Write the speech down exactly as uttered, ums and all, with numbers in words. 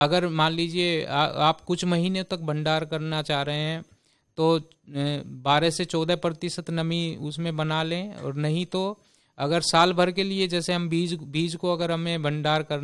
अगर मान लीजिए आप कुछ महीने तक भंडार करना चाह रहे हैं तो बारह से चौदह प्रतिशत नमी उसमें बना लें, और नहीं तो अगर साल भर के लिए जैसे हम बीज बीज को अगर हमें भंडार कर